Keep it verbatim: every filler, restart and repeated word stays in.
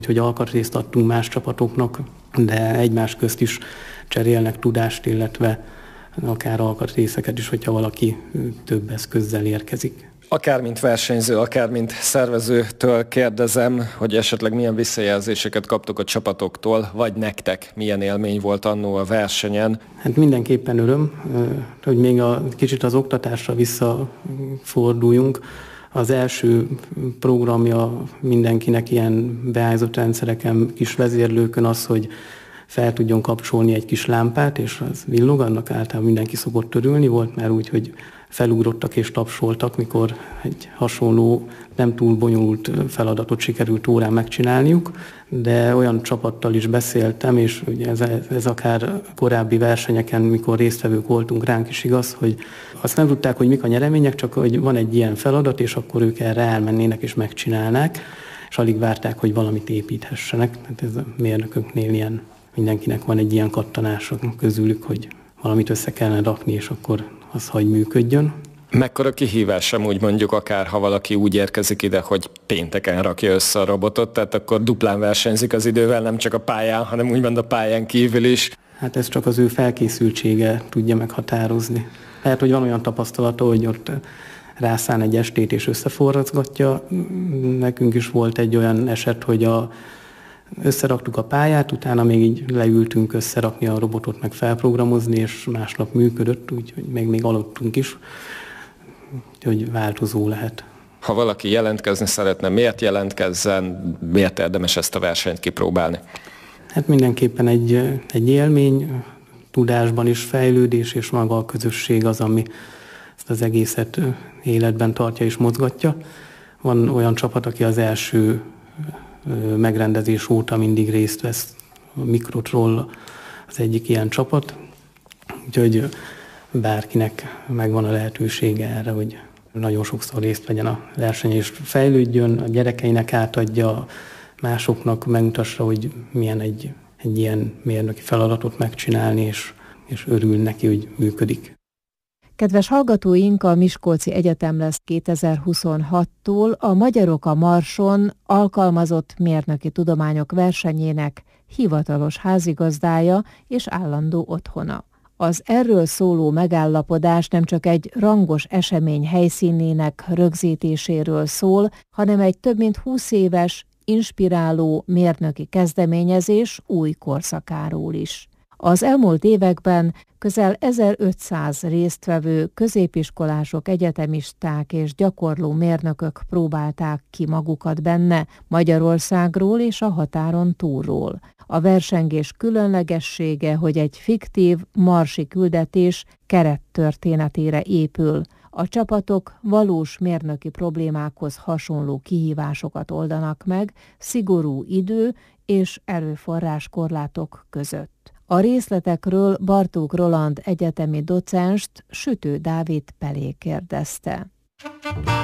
Hogy alkatrészt adtunk más csapatoknak, de egymás közt is cserélnek tudást, illetve akár alkatrészeket is, hogyha valaki több eszközzel érkezik. Akár mint versenyző, akár mint szervezőtől kérdezem, hogy esetleg milyen visszajelzéseket kaptok a csapatoktól, vagy nektek milyen élmény volt annó a versenyen? Hát mindenképpen öröm, hogy még a kicsit az oktatásra visszaforduljunk. Az első programja mindenkinek ilyen beállított rendszereken, kis vezérlőkön az, hogy fel tudjon kapcsolni egy kis lámpát, és az villog, annak általában mindenki szokott örülni. Volt már úgy, hogy felugrottak és tapsoltak, mikor egy hasonló, nem túl bonyolult feladatot sikerült órán megcsinálniuk, de olyan csapattal is beszéltem, és ugye ez, ez akár korábbi versenyeken, mikor résztvevők voltunk, ránk is igaz, hogy azt nem tudták, hogy mik a nyeremények, csak hogy van egy ilyen feladat, és akkor ők erre elmennének és megcsinálnák, és alig várták, hogy valamit építhessenek. Hát ez a mérnököknél ilyen, mindenkinek van egy ilyen kattanása közülük, hogy valamit össze kellene rakni, és akkor az hagy működjön. Mekkora kihívás sem úgy mondjuk, akár ha valaki úgy érkezik ide, hogy pénteken rakja össze a robotot, tehát akkor duplán versenyzik az idővel, nem csak a pályán, hanem úgymond a pályán kívül is. Hát ez csak az ő felkészültsége tudja meghatározni. Lehet, hogy van olyan tapasztalata, hogy ott rászán egy estét és összeforracgatja. Nekünk is volt egy olyan eset, hogy a összeraktuk a pályát, utána még így leültünk összerakni a robotot, meg felprogramozni, és másnap működött, úgyhogy meg még aludtunk is, hogy változó lehet. Ha valaki jelentkezni szeretne, miért jelentkezzen, miért érdemes ezt a versenyt kipróbálni? Hát mindenképpen egy, egy élmény, tudásban is fejlődés, és maga a közösség az, ami ezt az egészet életben tartja és mozgatja. Van olyan csapat, aki az első megrendezés óta mindig részt vesz, a Mikrotroll az egyik ilyen csapat, úgyhogy bárkinek megvan a lehetősége erre, hogy nagyon sokszor részt vegyen a versenyen, és fejlődjön, a gyerekeinek átadja, másoknak megmutassa, hogy milyen egy, egy ilyen mérnöki feladatot megcsinálni, és, és örül neki, hogy működik. Kedves hallgatóink, a Miskolci Egyetem lesz kétezer-huszonhattól a Magyarok a Marson alkalmazott mérnöki tudományok versenyének hivatalos házigazdája és állandó otthona. Az erről szóló megállapodás nem csak egy rangos esemény helyszínének rögzítéséről szól, hanem egy több mint húsz éves, inspiráló mérnöki kezdeményezés új korszakáról is. Az elmúlt években közel ezerötszáz résztvevő középiskolások, egyetemisták és gyakorló mérnökök próbálták ki magukat benne Magyarországról és a határon túlról. A versengés különlegessége, hogy egy fiktív marsi küldetés kerettörténetére épül. A csapatok valós mérnöki problémákhoz hasonló kihívásokat oldanak meg szigorú idő és erőforrás korlátok között. A részletekről Bartók Roland egyetemi docenst Sütő Dávid Pelé kérdezte.